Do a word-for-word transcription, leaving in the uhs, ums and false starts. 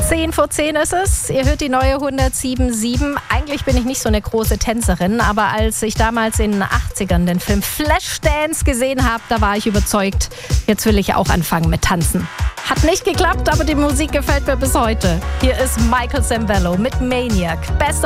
zehn vor zehn ist es. Ihr hört die neue hundertsieben Komma sieben. Eigentlich bin ich nicht so eine große Tänzerin, aber als ich damals in den achtzigern den Film Flashdance gesehen habe, da war ich überzeugt, jetzt will ich auch anfangen mit Tanzen. Hat nicht geklappt, aber die Musik gefällt mir bis heute. Hier ist Michael Sembello mit Maniac. Bester